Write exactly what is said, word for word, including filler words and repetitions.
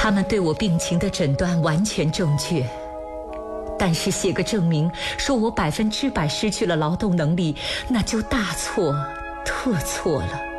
他们对我病情的诊断完全正确，但是写个证明说我百分之百失去了劳动能力，那就大错特错了。